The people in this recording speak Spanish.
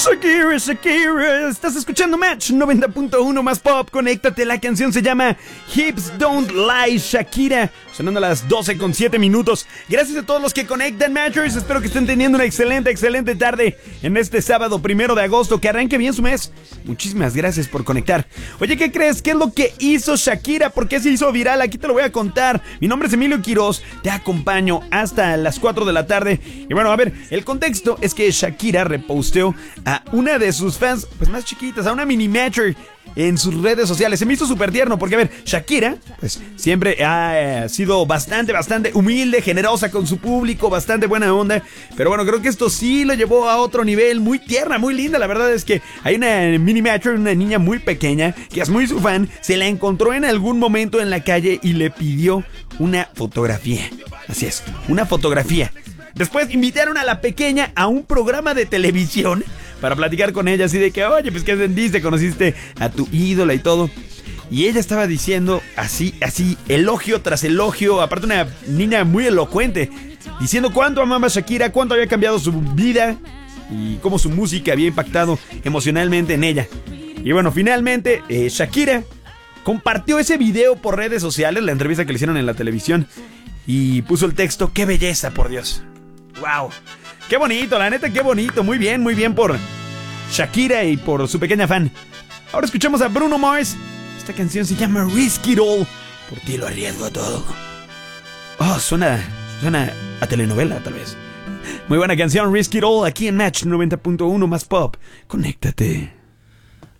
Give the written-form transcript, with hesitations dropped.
Shakira, Shakira, estás escuchando Match 90.1 más pop, conéctate, la canción se llama Hips Don't Lie, Shakira, sonando a las 12:07. Gracias a todos los que conectan, Matchers, espero que estén teniendo una excelente tarde en este sábado 1 de agosto, que arranque bien su mes. Muchísimas gracias por conectar. Oye, ¿qué crees? ¿Qué es lo que hizo Shakira? ¿Por qué se hizo viral? Aquí te lo voy a contar. Mi nombre es Emilio Quiroz, te acompaño hasta las 4 de la tarde. Y bueno, a ver, el contexto es que Shakira reposteó a una de sus fans, pues más chiquitas, a una mini matcher en sus redes sociales. Se me hizo súper tierno porque, a ver, Shakira, pues siempre ha sido bastante humilde, generosa con su público, bastante buena onda. Pero bueno, creo que esto sí lo llevó a otro nivel, muy tierna, muy linda. La verdad es que hay una mini matcher, una niña muy pequeña, que es muy su fan, se la encontró en algún momento en la calle y le pidió una fotografía. Así es, una fotografía. Después invitaron a la pequeña a un programa de televisión para platicar con ella, así de que, oye, pues qué sentiste, conociste a tu ídola y todo. Y ella estaba diciendo así, elogio tras elogio, aparte una niña muy elocuente, diciendo cuánto amaba a Shakira, cuánto había cambiado su vida y cómo su música había impactado emocionalmente en ella. Y bueno, finalmente Shakira compartió ese video por redes sociales, la entrevista que le hicieron en la televisión, y puso el texto: ¡qué belleza, por Dios! ¡Wow! ¡Qué bonito! La neta, qué bonito. Muy bien por Shakira y por su pequeña fan. Ahora escuchamos a Bruno Mars. Esta canción se llama Risk It All. Por ti lo arriesgo todo. Oh, suena a telenovela, tal vez. Muy buena canción, Risk It All, aquí en Match 90.1 más pop. Conéctate.